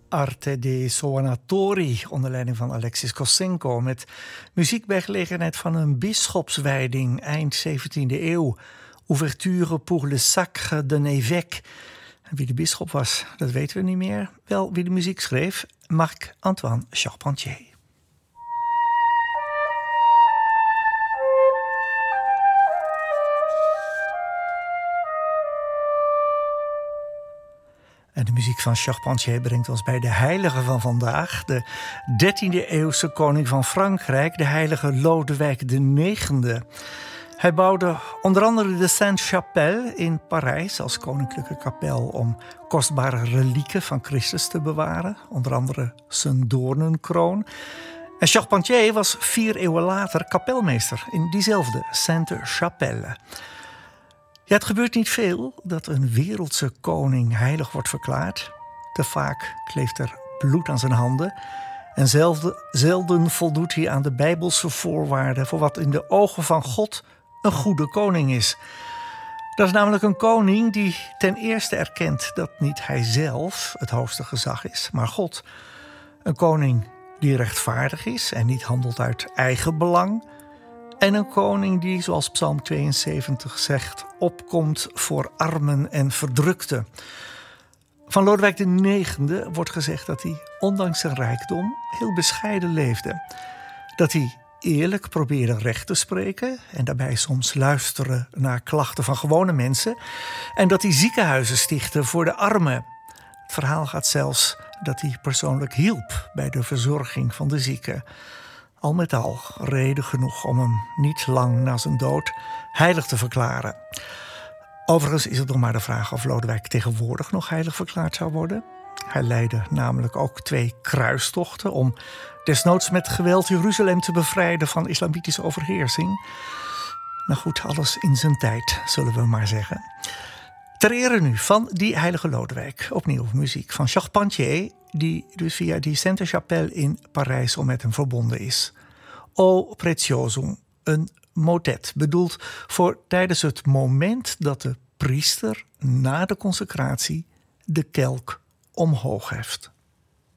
Arte dei Suonatori onder leiding van Alexis Kossenko met muziek bij gelegenheid van een bisschopswijding eind 17e eeuw. Ouverture pour le sacre d'un évêque. En wie de bisschop was, dat weten we niet meer. Wel wie de muziek schreef, Marc-Antoine Charpentier. En de muziek van Charpentier brengt ons bij de heilige van vandaag. De 13e eeuwse koning van Frankrijk, de heilige Lodewijk IX. Hij bouwde onder andere de Sainte-Chapelle in Parijs als koninklijke kapel om kostbare relieken van Christus te bewaren. Onder andere zijn doornenkroon. En Charpentier was 4 eeuwen later kapelmeester in diezelfde Sainte-Chapelle. Ja, het gebeurt niet veel dat een wereldse koning heilig wordt verklaard. Te vaak kleeft er bloed aan zijn handen. En zelden voldoet hij aan de Bijbelse voorwaarden voor wat in de ogen van God een goede koning is. Dat is namelijk een koning die ten eerste erkent dat niet hij zelf het hoogste gezag is, maar God. Een koning die rechtvaardig is en niet handelt uit eigen belang. En een koning die, zoals Psalm 72 zegt, opkomt voor armen en verdrukten. Van Lodewijk IX wordt gezegd dat hij, ondanks zijn rijkdom, heel bescheiden leefde. Dat hij eerlijk probeerde recht te spreken en daarbij soms luisteren naar klachten van gewone mensen. En dat hij ziekenhuizen stichtte voor de armen. Het verhaal gaat zelfs dat hij persoonlijk hielp bij de verzorging van de zieken. Al met al reden genoeg om hem niet lang na zijn dood heilig te verklaren. Overigens is het nog maar de vraag of Lodewijk tegenwoordig nog heilig verklaard zou worden. Hij leidde namelijk ook 2 kruistochten om desnoods met geweld Jeruzalem te bevrijden van islamitische overheersing. Nou goed, alles in zijn tijd, zullen we maar zeggen. Ter ere nu van die heilige Lodewijk. Opnieuw muziek van Charpentier, die dus via die Sainte-Chapelle in Parijs al met hem verbonden is. O Pretiosum, een motet, bedoeld voor tijdens het moment dat de priester na de consecratie de kelk omhoog heft.